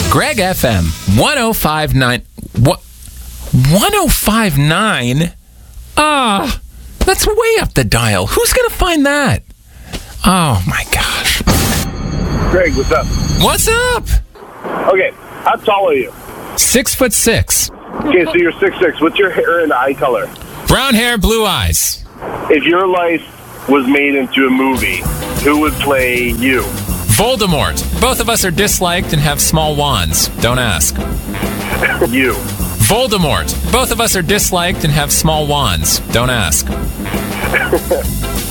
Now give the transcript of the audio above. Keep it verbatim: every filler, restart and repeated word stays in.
Greg F M, one oh five point nine. What? one oh five point nine? Ah, that's way up the dial. Who's going to find that? Oh, my gosh. Greg, what's up? What's up? Okay, how tall are you? Six foot six. Okay, so you're six six. What's your hair and eye color? Brown hair, blue eyes. If your life was made into a movie, who would play you? Voldemort. Both of us are disliked and have small wands. Don't ask. You. Voldemort. Both of us are disliked and have small wands. Don't ask.